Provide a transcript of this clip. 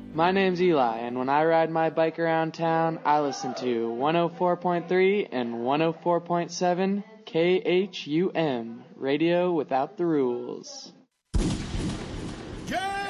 My name's Eli, and when I ride my bike around town, I listen to 104.3 and 104.7 KHUM, Radio Without the Rules. Yeah!